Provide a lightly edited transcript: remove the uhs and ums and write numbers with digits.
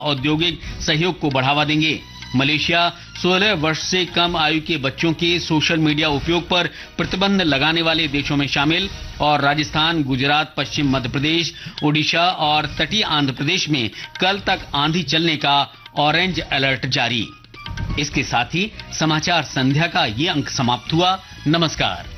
औद्योगिक सहयोग को बढ़ावा देंगे। मलेशिया 16 वर्ष से कम आयु के बच्चों के सोशल मीडिया उपयोग पर प्रतिबंध लगाने वाले देशों में शामिल और राजस्थान, गुजरात, पश्चिम मध्य प्रदेश, ओडिशा और तटीय आंध्र प्रदेश में कल तक आंधी चलने का ऑरेंज अलर्ट जारी। इसके साथ ही समाचार संध्या का ये अंक समाप्त हुआ। नमस्कार।